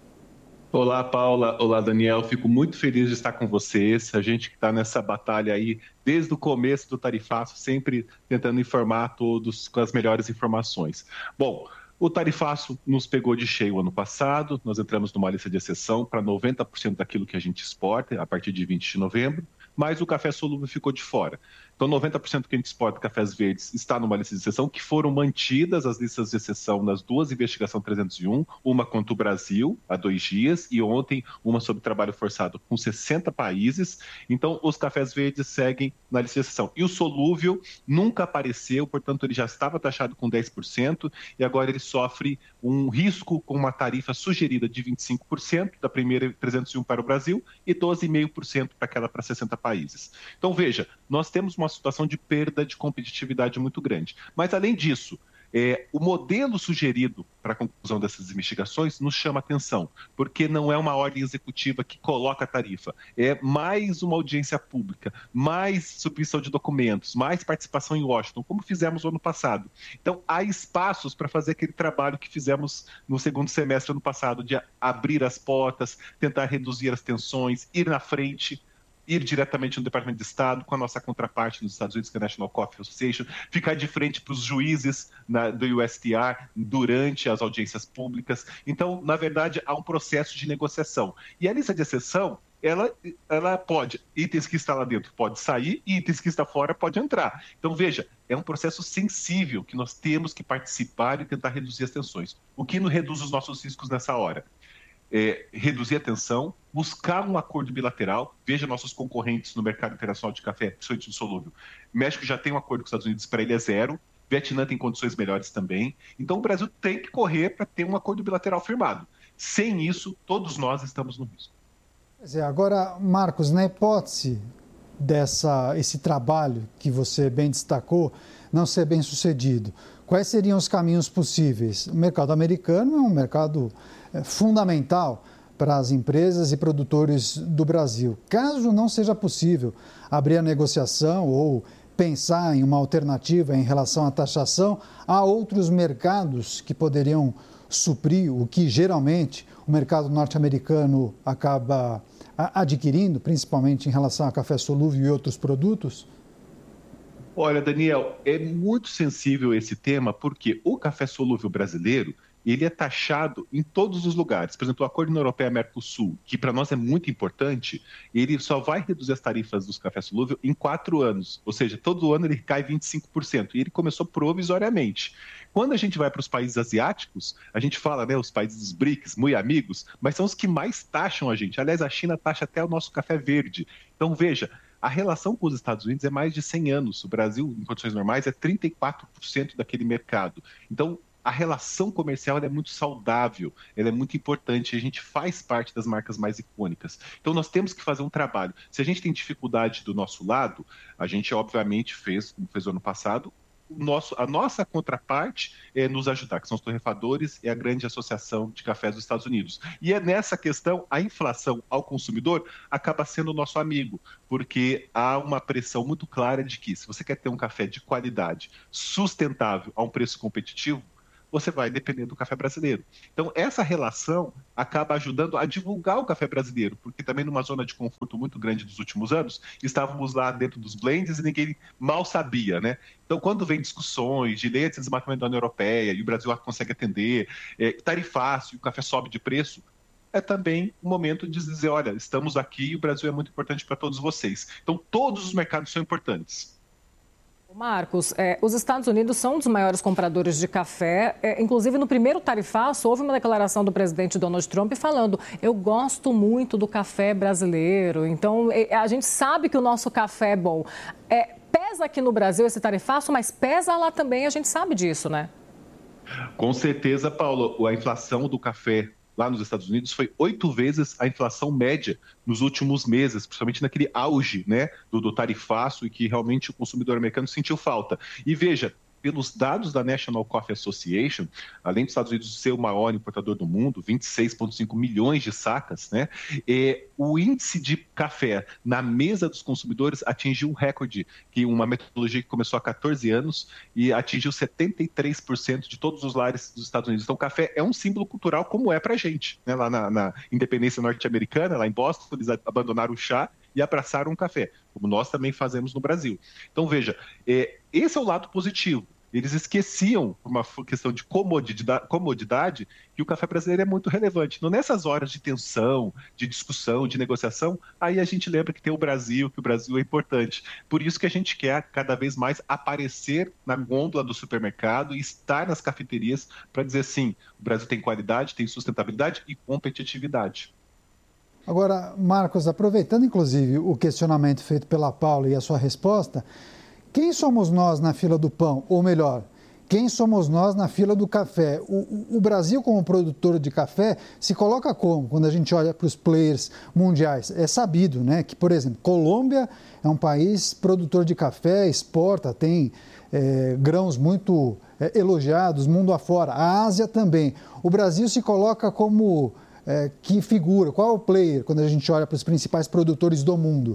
[SPEAKER 14] Olá, Paula. Olá, Daniel. Fico muito feliz de estar com vocês. A gente que está nessa batalha aí desde o começo do tarifaço, sempre tentando informar a todos com as melhores informações. Bom, o tarifaço nos pegou de cheio ano passado. Nós entramos numa lista de exceção para noventa por cento daquilo que a gente exporta a partir de vinte de novembro. Mas o café solúvel ficou de fora. Então, noventa por cento que a gente exporta cafés verdes está numa lista de exceção, que foram mantidas as listas de exceção nas duas investigações trezentos e um, uma contra o Brasil, há dois dias, e ontem uma sobre trabalho forçado com sessenta países. Então, os cafés verdes seguem na lista de exceção. E o solúvel nunca apareceu, portanto, ele já estava taxado com dez por cento, e agora ele sofre um risco com uma tarifa sugerida de vinte e cinco por cento da primeira trezentos e um para o Brasil e doze vírgula cinco por cento para aquela para sessenta países. Então, veja, nós temos uma situação de perda de competitividade muito grande. Mas, além disso, é, o modelo sugerido para a conclusão dessas investigações nos chama atenção, porque não é uma ordem executiva que coloca a tarifa, é mais uma audiência pública, mais submissão de documentos, mais participação em Washington, como fizemos no ano passado. Então, há espaços para fazer aquele trabalho que fizemos no segundo semestre do ano passado, de abrir as portas, tentar reduzir as tensões, ir na frente, ir diretamente no Departamento de Estado, com a nossa contraparte nos Estados Unidos, que é a National Coffee Association, ficar de frente para os juízes na, do U S T R durante as audiências públicas. Então, na verdade, há um processo de negociação. E a lista de exceção, ela, ela pode, itens que estão lá dentro pode sair, e itens que estão fora pode entrar. Então, veja, é um processo sensível que nós temos que participar e tentar reduzir as tensões. O que nos reduz os nossos riscos nessa hora? É, reduzir a tensão, buscar um acordo bilateral. Veja nossos concorrentes no mercado internacional de café, principalmente no solúvel. O México já tem um acordo com os Estados Unidos, para ele é zero. Vietnã tem condições melhores também. Então o Brasil tem que correr para ter um acordo bilateral firmado. Sem isso, todos nós estamos no risco.
[SPEAKER 4] Pois é, agora, Marcos, na hipótese dessa, esse trabalho que você bem destacou não ser bem sucedido, quais seriam os caminhos possíveis? O mercado americano é um mercado é, fundamental para as empresas e produtores do Brasil. Caso não seja possível abrir a negociação ou pensar em uma alternativa em relação à taxação, há outros mercados que poderiam suprir o que geralmente o mercado norte-americano acaba adquirindo, principalmente em relação a café solúvel e outros produtos?
[SPEAKER 14] Olha, Daniel, é muito sensível esse tema porque o café solúvel brasileiro, ele é taxado em todos os lugares. Por exemplo, o Acordo União Europeia-Mercosul, que para nós é muito importante, ele só vai reduzir as tarifas dos cafés solúveis em quatro anos. Ou seja, todo ano ele cai vinte e cinco por cento. E ele começou provisoriamente. Quando a gente vai para os países asiáticos, a gente fala, né, os países dos B R I C S, muito amigos, mas são os que mais taxam a gente. Aliás, a China taxa até o nosso café verde. Então, veja, a relação com os Estados Unidos é mais de cem anos. O Brasil, em condições normais, é trinta e quatro por cento daquele mercado. Então, a relação comercial ela é muito saudável, ela é muito importante, a gente faz parte das marcas mais icônicas. Então, nós temos que fazer um trabalho. Se a gente tem dificuldade do nosso lado, a gente, obviamente, fez, como fez o ano passado, o nosso, a nossa contraparte é nos ajudar, que são os torrefadores e a grande associação de cafés dos Estados Unidos. E é nessa questão, a inflação ao consumidor acaba sendo o nosso amigo, porque há uma pressão muito clara de que se você quer ter um café de qualidade, sustentável, a um preço competitivo, você vai depender do café brasileiro. Então, essa relação acaba ajudando a divulgar o café brasileiro, porque também numa zona de conforto muito grande dos últimos anos, estávamos lá dentro dos blends e ninguém mal sabia, né? Então, quando vem discussões de lei de desmatamento da União Europeia e o Brasil consegue atender, é, tarifácio, e o café sobe de preço, é também o momento de dizer, olha, estamos aqui e o Brasil é muito importante para todos vocês. Então, todos os mercados são importantes.
[SPEAKER 5] Marcos, é, os Estados Unidos são um dos maiores compradores de café. É, inclusive, no primeiro tarifaço, houve uma declaração do presidente Donald Trump falando: eu gosto muito do café brasileiro. Então, é, a gente sabe que o nosso café é bom. É, pesa aqui no Brasil esse tarifaço, mas pesa lá também, a gente sabe disso, né?
[SPEAKER 14] Com certeza, Paulo, a inflação do café lá nos Estados Unidos foi oito vezes a inflação média nos últimos meses, principalmente naquele auge, né, do, do tarifaço, e que realmente o consumidor americano sentiu falta. E veja, pelos dados da National Coffee Association, além dos Estados Unidos ser o maior importador do mundo, vinte e seis vírgula cinco milhões de sacas, né, é, o índice de café na mesa dos consumidores atingiu um recorde, que uma metodologia que começou há quatorze anos e atingiu setenta e três por cento de todos os lares dos Estados Unidos. Então, o café é um símbolo cultural, como é pra gente, né? Lá na, na independência norte-americana, lá em Boston, eles abandonaram o chá e abraçaram um café, como nós também fazemos no Brasil. Então, veja, é, esse é o lado positivo. Eles esqueciam, por uma questão de comodidade, comodidade, que o café brasileiro é muito relevante. Então, nessas horas de tensão, de discussão, de negociação, aí a gente lembra que tem o Brasil, que o Brasil é importante. Por isso que a gente quer cada vez mais aparecer na gôndola do supermercado e estar nas cafeterias para dizer assim, o Brasil tem qualidade, tem sustentabilidade e competitividade.
[SPEAKER 4] Agora, Marcos, aproveitando inclusive o questionamento feito pela Paula e a sua resposta, quem somos nós na fila do pão? Ou melhor, quem somos nós na fila do café? O, o Brasil, como produtor de café, se coloca como? Quando a gente olha para os players mundiais, é sabido, né, que, por exemplo, Colômbia é um país produtor de café, exporta, tem é, grãos muito é, elogiados mundo afora. A Ásia também. O Brasil se coloca como é, que figura? Qual é o player quando a gente olha para os principais produtores do mundo?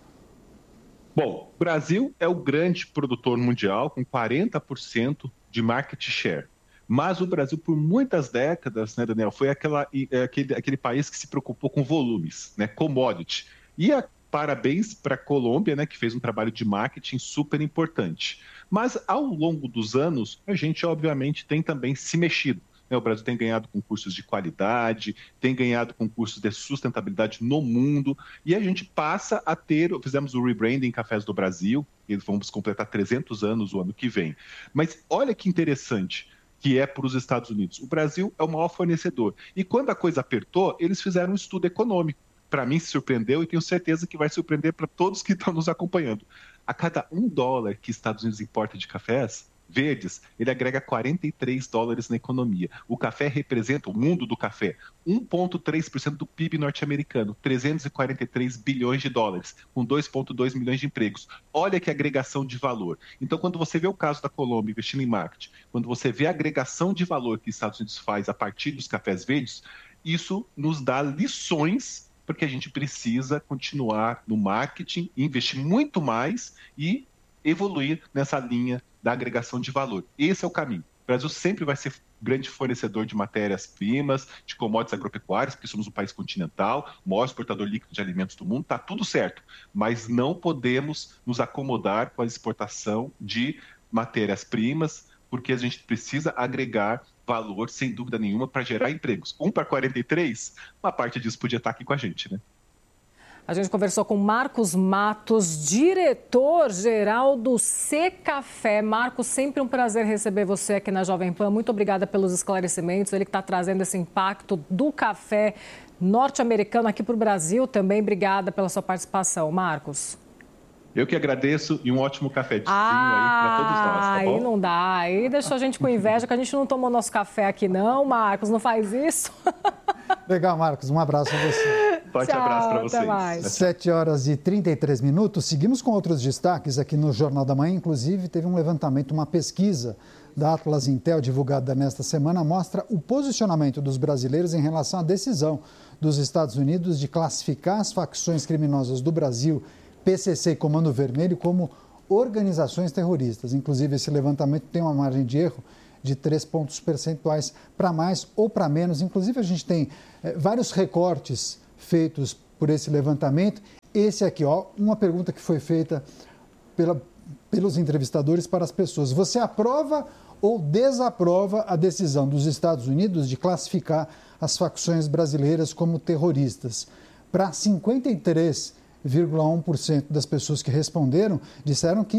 [SPEAKER 14] Bom, o Brasil é o grande produtor mundial, com quarenta por cento de market share. Mas o Brasil, por muitas décadas, né, Daniel, foi aquela, aquele, aquele país que se preocupou com volumes, né, commodity. E a, parabéns para a Colômbia, né, que fez um trabalho de marketing super importante. Mas, ao longo dos anos, a gente, obviamente, tem também se mexido. O Brasil tem ganhado concursos de qualidade, tem ganhado concursos de sustentabilidade no mundo, e a gente passa a ter, fizemos o rebranding Cafés do Brasil, e vamos completar trezentos anos o ano que vem. Mas olha que interessante que é para os Estados Unidos. O Brasil é o maior fornecedor, e quando a coisa apertou, eles fizeram um estudo econômico. Para mim, se surpreendeu e tenho certeza que vai surpreender para todos que estão nos acompanhando. A cada um dólar que os Estados Unidos importa de cafés verdes, ele agrega quarenta e três dólares na economia. O café representa, o mundo do café, um vírgula três por cento do P I B norte-americano, trezentos e quarenta e três bilhões de dólares, com dois vírgula dois milhões de empregos. Olha que agregação de valor. Então, quando você vê o caso da Colômbia investindo em marketing, quando você vê a agregação de valor que os Estados Unidos faz a partir dos cafés verdes, isso nos dá lições, porque a gente precisa continuar no marketing, investir muito mais e evoluir nessa linha da agregação de valor. Esse é o caminho. O Brasil sempre vai ser grande fornecedor de matérias-primas, de commodities agropecuárias, porque somos um país continental, o maior exportador líquido de alimentos do mundo, está tudo certo. Mas não podemos nos acomodar com a exportação de matérias-primas, porque a gente precisa agregar valor, sem dúvida nenhuma, para gerar empregos. um para quarenta e três, uma parte disso podia estar aqui com a gente, né?
[SPEAKER 5] A gente conversou com Marcos Matos, diretor-geral do Secafé. Marcos, sempre um prazer receber você aqui na Jovem Pan. Muito obrigada pelos esclarecimentos. Ele que está trazendo esse impacto do café norte-americano aqui para o Brasil também. Obrigada pela sua participação, Marcos.
[SPEAKER 14] Eu que agradeço e um ótimo cafezinho ah, aí para todos nós, tá bom?
[SPEAKER 5] Aí não dá, aí deixou a gente com inveja que a gente não tomou nosso café aqui não, Marcos, não faz isso.
[SPEAKER 4] Legal, Marcos, um abraço a você.
[SPEAKER 14] Forte
[SPEAKER 5] Tchau,
[SPEAKER 14] abraço para vocês.
[SPEAKER 5] Até mais.
[SPEAKER 4] sete horas e trinta e três minutos, seguimos com outros destaques aqui no Jornal da Manhã, inclusive teve um levantamento, uma pesquisa da Atlas Intel, divulgada nesta semana, mostra o posicionamento dos brasileiros em relação à decisão dos Estados Unidos de classificar as facções criminosas do Brasil, P C C e Comando Vermelho, como organizações terroristas. Inclusive, esse levantamento tem uma margem de erro de três pontos percentuais para mais ou para menos. Inclusive, a gente tem é, vários recortes feitos por esse levantamento. Esse aqui, ó, uma pergunta que foi feita pela, pelos entrevistadores para as pessoas. Você aprova ou desaprova a decisão dos Estados Unidos de classificar as facções brasileiras como terroristas? Para cinquenta e três vírgula um por cento das pessoas que responderam, disseram que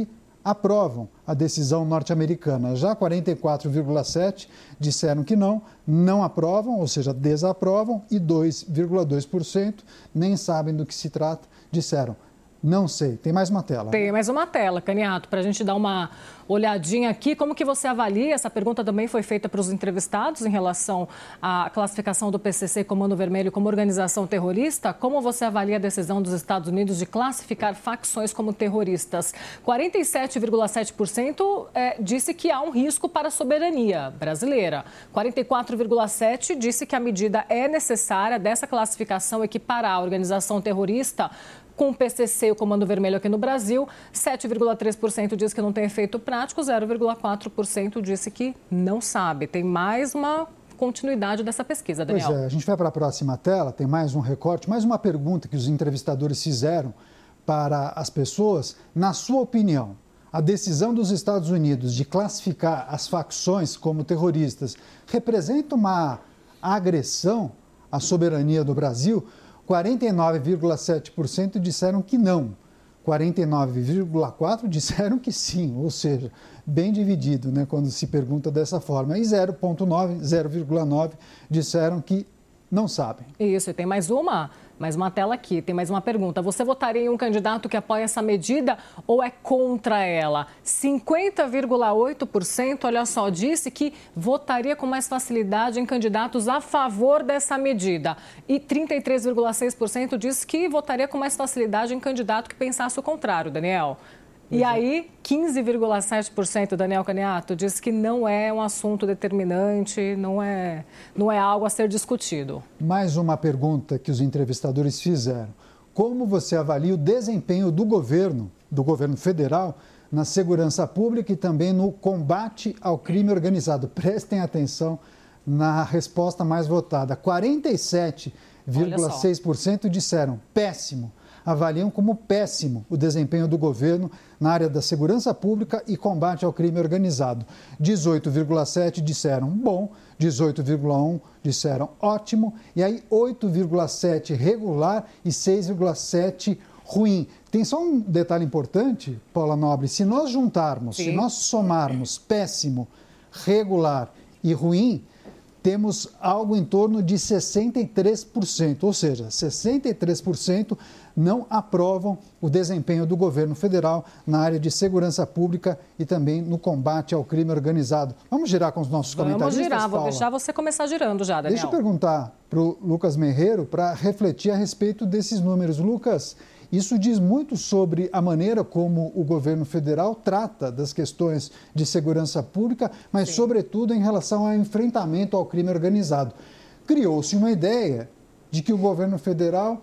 [SPEAKER 4] aprovam a decisão norte-americana. Já quarenta e quatro vírgula sete por cento disseram que não, não aprovam, ou seja, desaprovam, e dois vírgula dois por cento nem sabem do que se trata, disseram não sei. Tem mais uma tela.
[SPEAKER 5] Tem mais uma tela, Caniato, para a gente dar uma olhadinha aqui. Como que você avalia? Essa pergunta também foi feita para os entrevistados em relação à classificação do P C C Comando Vermelho como organização terrorista. Como você avalia a decisão dos Estados Unidos de classificar facções como terroristas? quarenta e sete vírgula sete por cento é, disse que há um risco para a soberania brasileira. quarenta e quatro vírgula sete por cento disse que a medida é necessária dessa classificação equiparar a organização terrorista com o P C C e o Comando Vermelho aqui no Brasil. sete vírgula três por cento diz que não tem efeito prático, zero vírgula quatro por cento disse que não sabe. Tem mais uma continuidade dessa pesquisa, Daniel.
[SPEAKER 4] Pois é, a gente vai para a próxima tela, tem mais um recorte, mais uma pergunta que os entrevistadores fizeram para as pessoas. Na sua opinião, a decisão dos Estados Unidos de classificar as facções como terroristas representa uma agressão à soberania do Brasil? quarenta e nove vírgula sete por cento disseram que não, quarenta e nove vírgula quatro por cento disseram que sim, ou seja, bem dividido, né, quando se pergunta dessa forma. E zero vírgula nove por cento, zero vírgula nove por cento disseram que não sabem.
[SPEAKER 5] Isso, e tem mais uma, mais uma tela aqui, tem mais uma pergunta. Você votaria em um candidato que apoia essa medida ou é contra ela? cinquenta vírgula oito por cento, olha só, disse que votaria com mais facilidade em candidatos a favor dessa medida. E trinta e três vírgula seis por cento disse que votaria com mais facilidade em candidato que pensasse o contrário, Daniel. E aí, quinze vírgula sete por cento, Daniel Caniato, diz que não é um assunto determinante, não é, não é algo a ser discutido.
[SPEAKER 4] Mais uma pergunta que os entrevistadores fizeram. Como você avalia o desempenho do governo, do governo federal, na segurança pública e também no combate ao crime organizado? Prestem atenção na resposta mais votada. quarenta e sete vírgula seis por cento disseram péssimo. Avaliam como péssimo o desempenho do governo na área da segurança pública e combate ao crime organizado. dezoito vírgula sete por cento disseram bom, dezoito vírgula um por cento disseram ótimo, e aí oito vírgula sete por cento regular e seis vírgula sete por cento ruim. Tem só um detalhe importante, Paula Nobre, se nós juntarmos, Sim. se nós somarmos péssimo, regular e ruim, temos algo em torno de sessenta e três por cento, ou seja, sessenta e três por cento não aprovam o desempenho do governo federal na área de segurança pública e também no combate ao crime organizado. Vamos girar com os nossos
[SPEAKER 5] Vamos
[SPEAKER 4] comentaristas,
[SPEAKER 5] girar,
[SPEAKER 4] Paula?
[SPEAKER 5] vou deixar você começar girando já, Daniel.
[SPEAKER 4] Deixa eu perguntar para o Lucas Merreiro para refletir a respeito desses números. Lucas, isso diz muito sobre a maneira como o governo federal trata das questões de segurança pública, mas, Sim. sobretudo, em relação ao enfrentamento ao crime organizado. Criou-se uma ideia de que o governo federal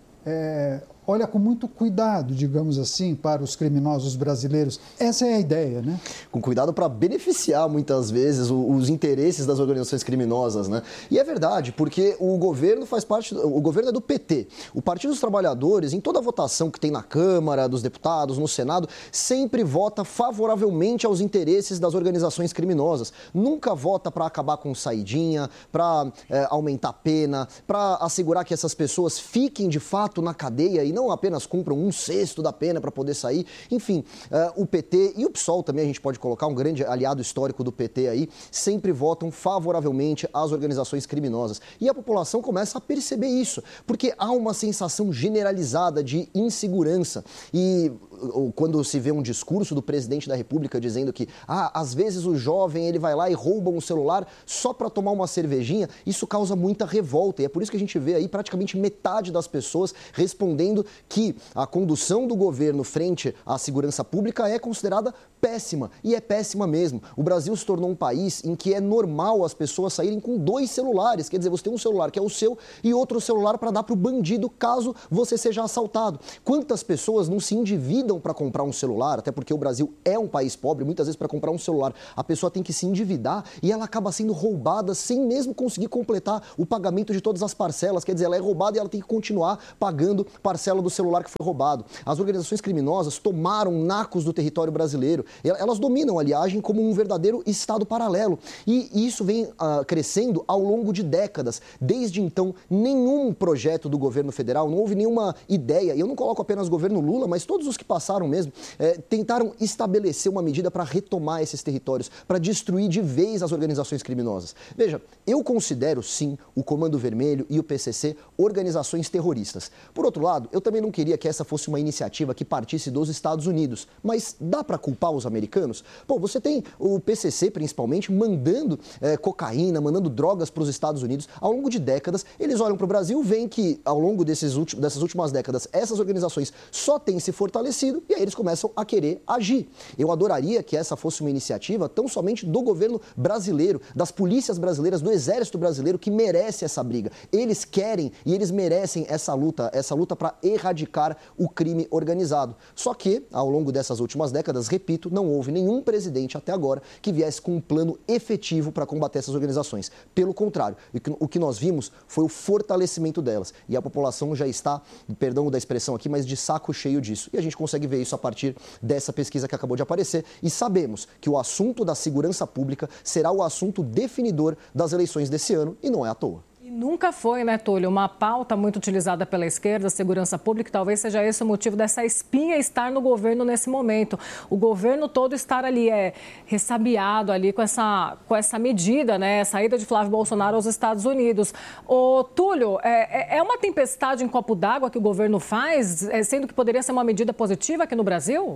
[SPEAKER 4] é, olha com muito cuidado, digamos assim, para os criminosos brasileiros. Essa é a ideia, né?
[SPEAKER 13] Com cuidado para beneficiar, muitas vezes, os interesses das organizações criminosas, né? E é verdade, porque o governo faz parte, o governo é do P T. O Partido dos Trabalhadores, em toda a votação que tem na Câmara dos Deputados, no Senado, sempre vota favoravelmente aos interesses das organizações criminosas. Nunca vota para acabar com saidinha, para é, aumentar a pena, para assegurar que essas pessoas fiquem, de fato, na cadeia e não apenas cumpram um sexto da pena para poder sair. Enfim, uh, o P T e o P SOL também a gente pode colocar, um grande aliado histórico do P T aí, sempre votam favoravelmente às organizações criminosas. E a população começa a perceber isso, porque há uma sensação generalizada de insegurança. E uh, quando se vê um discurso do presidente da República dizendo que, ah, às vezes o jovem ele vai lá e rouba um celular só para tomar uma cervejinha, isso causa muita revolta. E é por isso que a gente vê aí praticamente metade das pessoas respondendo que a condução do governo frente à segurança pública é considerada péssima, e é péssima mesmo. O Brasil se tornou um país em que é normal as pessoas saírem com dois celulares, quer dizer, você tem um celular que é o seu e outro celular para dar para o bandido caso você seja assaltado. Quantas pessoas não se endividam para comprar um celular, até porque o Brasil é um país pobre, muitas vezes para comprar um celular a pessoa tem que se endividar e ela acaba sendo roubada sem mesmo conseguir completar o pagamento de todas as parcelas, quer dizer, ela é roubada e ela tem que continuar pagando parcela do celular que foi roubado. As organizações criminosas tomaram nacos do território brasileiro. Elas dominam, aliás, agem como um verdadeiro Estado paralelo. E isso vem uh, crescendo ao longo de décadas. Desde então, nenhum projeto do governo federal, não houve nenhuma ideia, e eu não coloco apenas o governo Lula, mas todos os que passaram passaram mesmo, é, tentaram estabelecer uma medida para retomar esses territórios, para destruir de vez as organizações criminosas. Veja, eu considero, sim, o Comando Vermelho e o P C C organizações terroristas. Por outro lado, eu também não queria que essa fosse uma iniciativa que partisse dos Estados Unidos, mas dá para culpar os americanos? Pô, você tem o P C C, principalmente, mandando é, cocaína, mandando drogas para os Estados Unidos ao longo de décadas. Eles olham para o Brasil, veem que ao longo desses últimos, dessas últimas décadas, essas organizações só têm se fortalecido e aí eles começam a querer agir. Eu adoraria que essa fosse uma iniciativa tão somente do governo brasileiro, das polícias brasileiras, do exército brasileiro, que merece essa briga. Eles querem e eles merecem essa luta, essa luta para erradicar o crime organizado. Só que, ao longo dessas últimas décadas, repito, não houve nenhum presidente até agora que viesse com um plano efetivo para combater essas organizações. Pelo contrário, o que nós vimos foi o fortalecimento delas. E a população já está, perdão da expressão aqui, mas de saco cheio disso. E a gente consegue ver isso a partir dessa pesquisa que acabou de aparecer. E sabemos que o assunto da segurança pública será o assunto definidor das eleições desse ano, e não é à toa.
[SPEAKER 5] E nunca foi, né, Túlio, uma pauta muito utilizada pela esquerda, segurança pública, talvez seja esse o motivo dessa espinha estar no governo nesse momento. O governo todo estar ali, é, ressabiado ali com essa, com essa medida, né, saída de Flávio Bolsonaro aos Estados Unidos. Ô, Túlio, é, é uma tempestade em copo d'água que o governo faz, sendo que poderia ser uma medida positiva aqui no Brasil?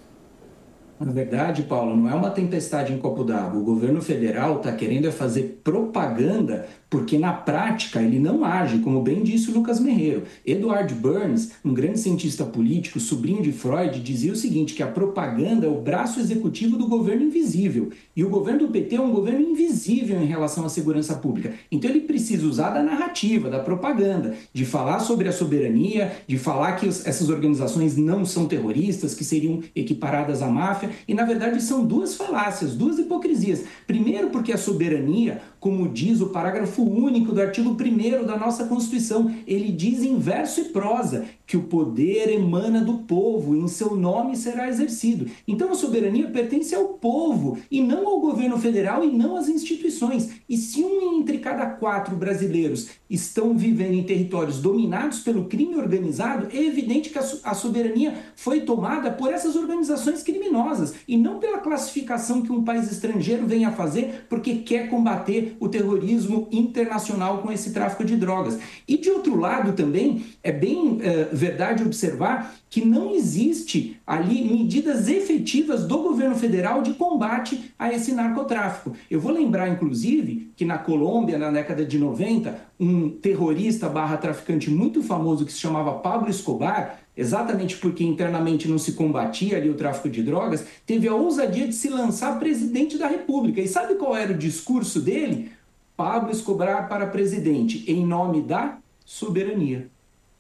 [SPEAKER 12] Na verdade, Paulo, não é uma tempestade em copo d'água. O governo federal está querendo é fazer propaganda porque, na prática, ele não age, como bem disse o Lucas Merreiro. Edward Burns, um grande cientista político, sobrinho de Freud, dizia o seguinte, que a propaganda é o braço executivo do governo invisível. E o governo do P T é um governo invisível em relação à segurança pública. Então, ele precisa usar da narrativa, da propaganda, de falar sobre a soberania, de falar que essas organizações não são terroristas, que seriam equiparadas à máfia. E, na verdade, são duas falácias, duas hipocrisias. Primeiro, porque a soberania, como diz o parágrafo único do artigo primeiro da nossa Constituição, ele diz em verso e prosa que o poder emana do povo e em seu nome será exercido. Então, a soberania pertence ao povo e não ao governo federal e não às instituições. E se um entre cada quatro brasileiros estão vivendo em territórios dominados pelo crime organizado, é evidente que a soberania foi tomada por essas organizações criminosas e não pela classificação que um país estrangeiro vem a fazer porque quer combater o terrorismo internacional com esse tráfico de drogas. E, de outro lado, também, é bem é, verdade observar que não existe ali medidas efetivas do governo federal de combate a esse narcotráfico. Eu vou lembrar, inclusive, que na Colômbia, na década de noventa, um terrorista barra traficante muito famoso que se chamava Pablo Escobar, exatamente porque internamente não se combatia ali o tráfico de drogas, teve a ousadia de se lançar presidente da República. E sabe qual era o discurso dele? Pablo Escobar para presidente, em nome da soberania.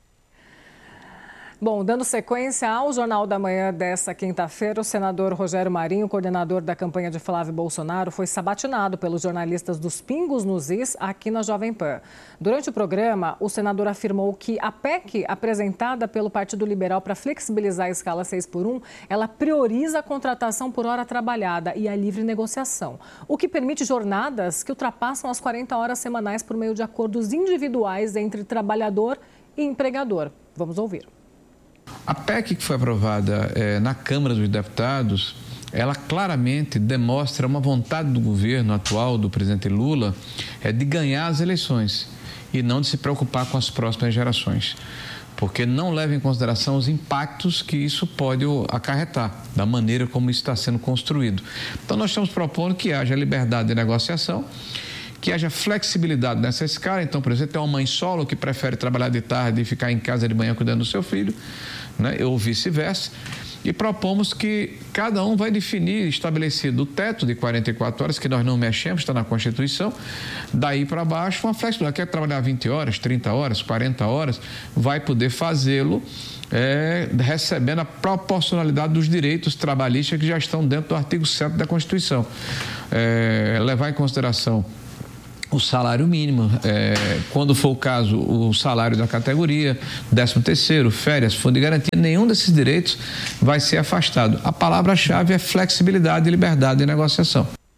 [SPEAKER 5] Bom, dando sequência ao Jornal da Manhã dessa quinta-feira, o senador Rogério Marinho, coordenador da campanha de Flávio Bolsonaro, foi sabatinado pelos jornalistas dos Pingos nos Is aqui na Jovem Pan. Durante o programa, o senador afirmou que a P E C apresentada pelo Partido Liberal para flexibilizar a escala seis por um, ela prioriza a contratação por hora trabalhada e a livre negociação, o que permite jornadas que ultrapassam as quarenta horas semanais por meio de acordos individuais entre trabalhador e empregador. Vamos ouvir.
[SPEAKER 15] A P E C que foi aprovada é, na Câmara dos Deputados, ela claramente demonstra uma vontade do governo atual, do presidente Lula, é de ganhar as eleições e não de se preocupar com as próximas gerações, porque não leva em consideração os impactos que isso pode acarretar, da maneira como isso está sendo construído. Então, nós estamos propondo que haja liberdade de negociação, que haja flexibilidade nessa escala. Então, por exemplo, tem uma mãe solo que prefere trabalhar de tarde e ficar em casa de manhã cuidando do seu filho, né? Ou vice-versa. E propomos que cada um vai definir, estabelecido o teto de quarenta e quatro horas, que nós não mexemos, está na Constituição, daí para baixo uma flexibilidade. Quer trabalhar vinte horas, trinta horas, quarenta horas, vai poder fazê-lo é, recebendo a proporcionalidade dos direitos trabalhistas que já estão dentro do artigo sete da Constituição. É, levar em consideração o salário mínimo, é, quando for o caso, o salário da categoria, décimo terceiro, férias, fundo de garantia, nenhum desses direitos vai ser afastado. A palavra-chave é flexibilidade e liberdade de negociação.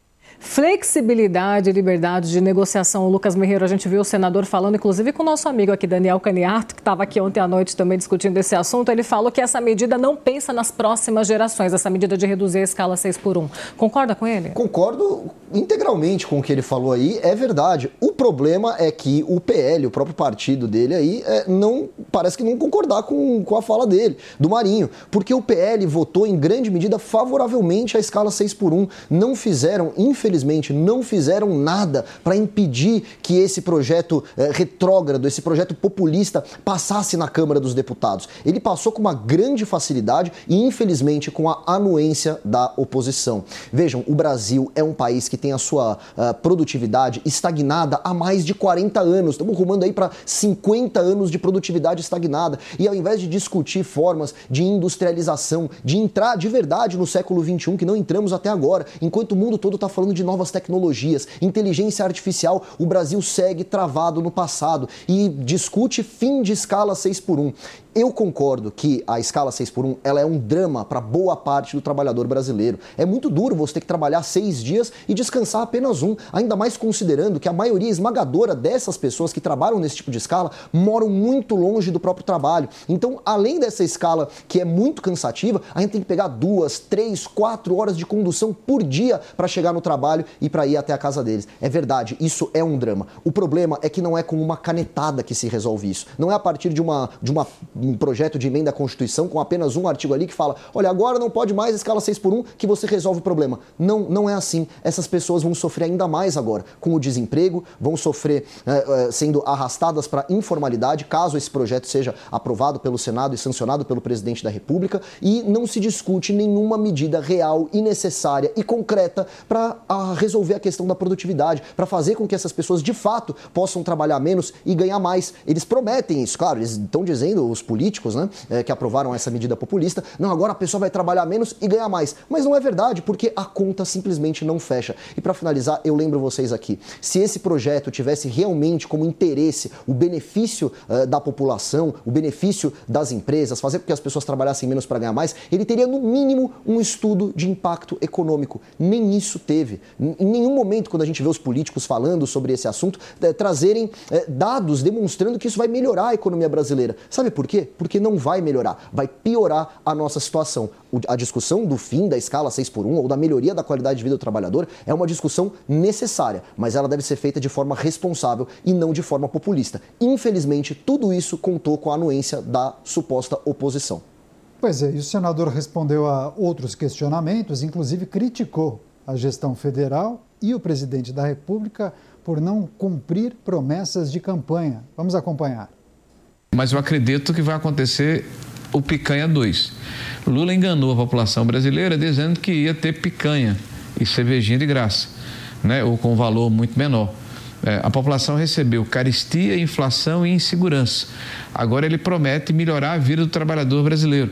[SPEAKER 5] Flexibilidade e liberdade de negociação. O Lucas Merreiro, a gente viu o senador falando, inclusive com o nosso amigo aqui, Daniel Caniato, que estava aqui ontem à noite também discutindo esse assunto. Ele falou que essa medida não pensa nas próximas gerações, essa medida de reduzir a escala seis por um. Concorda com ele?
[SPEAKER 13] Concordo integralmente com o que ele falou aí, é verdade. O problema é que o P L, o próprio partido dele aí, é, não, parece que não concordar com, com a fala dele, do Marinho, porque o P L votou em grande medida favoravelmente à escala seis por um. Não fizeram, infelizmente, não fizeram nada para impedir que esse projeto é, retrógrado, esse projeto populista passasse na Câmara dos Deputados. Ele passou com uma grande facilidade e, infelizmente, com a anuência da oposição. Vejam, o Brasil é um país que tem a sua uh, produtividade estagnada há mais de quarenta anos. Estamos rumando aí para cinquenta anos de produtividade estagnada. E ao invés de discutir formas de industrialização, de entrar de verdade no século vinte e um, que não entramos até agora, enquanto o mundo todo está falando de novas tecnologias, inteligência artificial, o Brasil segue travado no passado e discute fim de escala seis por um. Eu concordo que a escala seis por um ela é um drama para boa parte do trabalhador brasileiro. É muito duro você ter que trabalhar seis dias e descansar apenas um, ainda mais considerando que a maioria esmagadora dessas pessoas que trabalham nesse tipo de escala moram muito longe do próprio trabalho. Então, além dessa escala que é muito cansativa, a gente tem que pegar duas, três, quatro horas de condução por dia para chegar no trabalho e para ir até a casa deles. É verdade, isso é um drama. O problema é que não é com uma canetada que se resolve isso. Não é a partir de uma... De uma um projeto de emenda à Constituição com apenas um artigo ali que fala, olha, agora não pode mais escala seis por um que você resolve o problema. Não, não é assim. Essas pessoas vão sofrer ainda mais agora com o desemprego, vão sofrer é, é, sendo arrastadas para informalidade, caso esse projeto seja aprovado pelo Senado e sancionado pelo presidente da República, e não se discute nenhuma medida real e necessária e concreta para resolver a questão da produtividade, para fazer com que essas pessoas de fato possam trabalhar menos e ganhar mais. Eles prometem isso, claro, eles estão dizendo, os políticos, né, é, que aprovaram essa medida populista, não, agora a pessoa vai trabalhar menos e ganhar mais. Mas não é verdade, porque a conta simplesmente não fecha. E para finalizar, eu lembro vocês aqui, se esse projeto tivesse realmente como interesse o benefício uh, da população, o benefício das empresas, fazer com que as pessoas trabalhassem menos para ganhar mais, ele teria no mínimo um estudo de impacto econômico. Nem isso teve. Em nenhum momento, quando a gente vê os políticos falando sobre esse assunto, eh, trazerem eh, dados demonstrando que isso vai melhorar a economia brasileira. Sabe por quê? Porque não vai melhorar, vai piorar a nossa situação. O, a discussão do fim da escala seis por um ou da melhoria da qualidade de vida do trabalhador é uma discussão necessária, mas ela deve ser feita de forma responsável e não de forma populista. Infelizmente, tudo isso contou com a anuência da suposta oposição.
[SPEAKER 4] Pois é, e o senador respondeu a outros questionamentos, inclusive criticou a gestão federal e o presidente da República por não cumprir promessas de campanha. Vamos acompanhar.
[SPEAKER 15] Mas eu acredito que vai acontecer o picanha dois. Lula enganou a população brasileira dizendo que ia ter picanha e cervejinha de graça, né? Ou com valor muito menor. É, a população recebeu carestia, inflação e insegurança. Agora ele promete melhorar a vida do trabalhador brasileiro.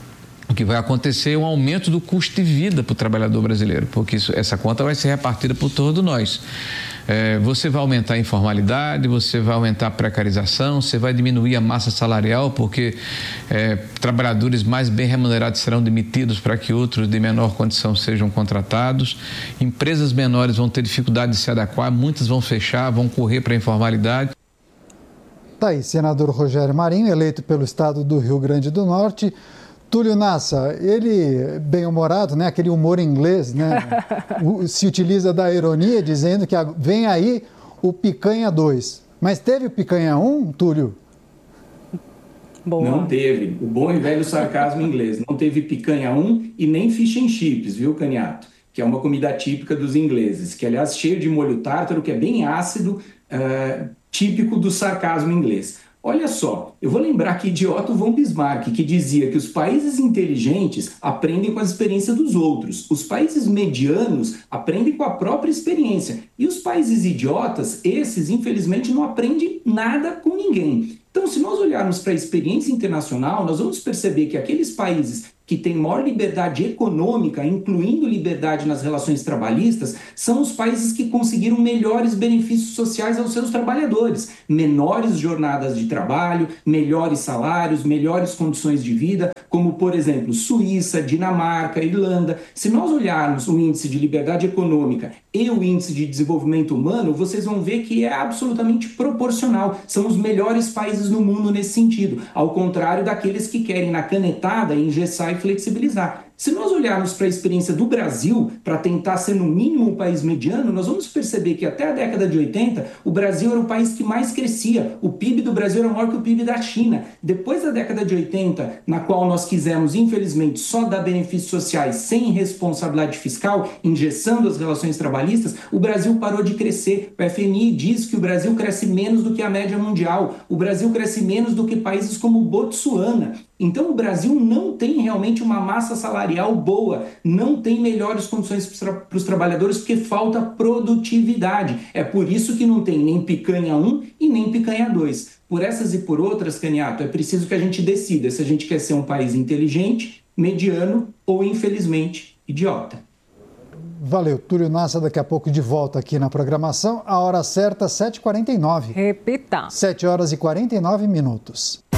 [SPEAKER 15] O que vai acontecer é um aumento do custo de vida para o trabalhador brasileiro, porque isso, essa conta vai ser repartida por todos nós. É, você vai aumentar a informalidade, você vai aumentar a precarização, você vai diminuir a massa salarial, porque é, trabalhadores mais bem remunerados serão demitidos para que outros de menor condição sejam contratados. Empresas menores vão ter dificuldade de se adequar, muitas vão fechar, vão correr para a informalidade.
[SPEAKER 4] Tá aí, senador Rogério Marinho, eleito pelo estado do Rio Grande do Norte. Túlio Nassa, ele bem-humorado, né? Aquele humor inglês, né? Se utiliza da ironia, dizendo que vem aí o picanha dois. Mas teve o picanha um, Túlio?
[SPEAKER 12] Boa. Não teve. O bom e velho sarcasmo inglês. Não teve picanha um e nem fish and chips, viu, Caniato? Que é uma comida típica dos ingleses. Que, aliás, cheio de molho tártaro, que é bem ácido, uh, típico do sarcasmo inglês. Olha só, eu vou lembrar aqui de Otto von Bismarck, que dizia que os países inteligentes aprendem com as experiências dos outros. Os países medianos aprendem com a própria experiência. E os países idiotas, esses, infelizmente, não aprendem nada com ninguém. Então, se nós olharmos para a experiência internacional, nós vamos perceber que aqueles países que têm maior liberdade econômica, incluindo liberdade nas relações trabalhistas, são os países que conseguiram melhores benefícios sociais aos seus trabalhadores, menores jornadas de trabalho, melhores salários, melhores condições de vida, como, por exemplo, Suíça, Dinamarca, Irlanda. Se nós olharmos o índice de liberdade econômica e o índice de desenvolvimento humano, vocês vão ver que é absolutamente proporcional. São os melhores países no mundo nesse sentido, ao contrário daqueles que querem, na canetada, engessar e flexibilizar. Se nós olharmos para a experiência do Brasil, para tentar ser no mínimo um país mediano, nós vamos perceber que até a década de oitenta, o Brasil era o país que mais crescia. O P I B do Brasil era maior que o P I B da China. Depois da década de oitenta, na qual nós quisemos, infelizmente, só dar benefícios sociais sem responsabilidade fiscal, engessando as relações trabalhistas, o Brasil parou de crescer. O F M I diz que o Brasil cresce menos do que a média mundial. O Brasil cresce menos do que países como Botsuana. Então, o Brasil não tem realmente uma massa salarial boa, não tem melhores condições para os trabalhadores, porque falta produtividade. É por isso que não tem nem picanha um e nem picanha dois. Por essas e por outras, Caniato, é preciso que a gente decida se a gente quer ser um país inteligente, mediano ou, infelizmente, idiota.
[SPEAKER 4] Valeu, Túlio Nassa, daqui a pouco de volta aqui na programação. A hora certa, sete e quarenta e nove.
[SPEAKER 5] Repita.
[SPEAKER 4] sete horas e quarenta e nove minutos.